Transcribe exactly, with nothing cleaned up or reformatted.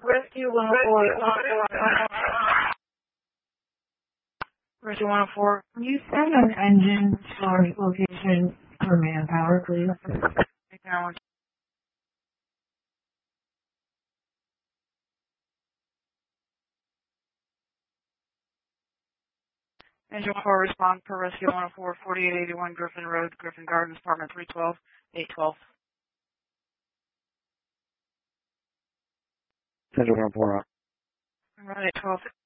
Rescue one oh four. Rescue one oh four. Can you send an engine storage location for manpower, please? Acknowledge. Engine one oh four, respond per Rescue one oh four, forty-eight eighty-one Griffin Road, Griffin Gardens, apartment three twelve, eight twelve. Engine one oh four. Right, eight twelve.